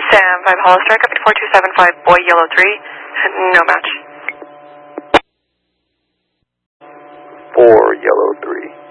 Sam 5 Hollow Strike, up to 4275, Boy Yellow 3, no match. 4 Yellow 3.